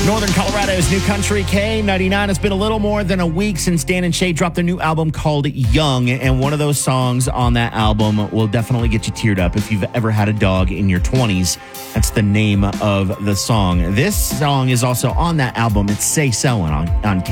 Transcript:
Northern Colorado's New Country K99. It's been a little more than a week since Dan and Shay dropped their new album called Young, and one of those songs on that album will definitely get you teared up if you've ever had a dog in your 20s. That's the name of the song. This song is also on that album. It's Say So on